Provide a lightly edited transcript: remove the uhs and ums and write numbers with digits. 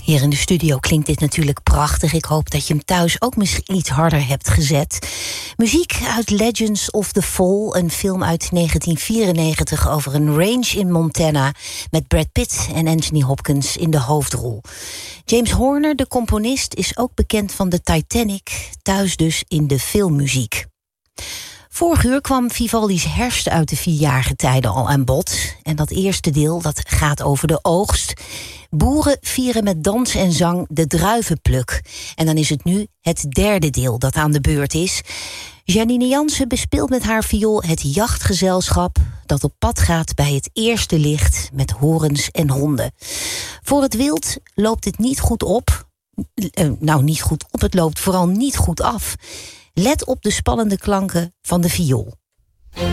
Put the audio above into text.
Hier in de studio klinkt dit natuurlijk prachtig. Ik hoop dat je hem thuis ook misschien iets harder hebt gezet. Muziek uit Legends of the Fall, een film uit 1994 over een range in Montana met Brad Pitt en Anthony Hopkins in de hoofdrol. James Horner, de componist, is ook bekend van de Titanic, thuis dus in de filmmuziek. Vorig uur kwam Vivaldi's Herfst uit de 4-jarige tijden al aan bod. En dat eerste deel dat gaat over de oogst. Boeren vieren met dans en zang de druivenpluk. En dan is het nu het derde deel dat aan de beurt is. Janine Jansen bespeelt met haar viool het jachtgezelschap dat op pad gaat bij het eerste licht met horens en honden. Voor het wild loopt het niet goed op. Niet goed op, het loopt vooral niet goed af. Let op de spannende klanken van de viool.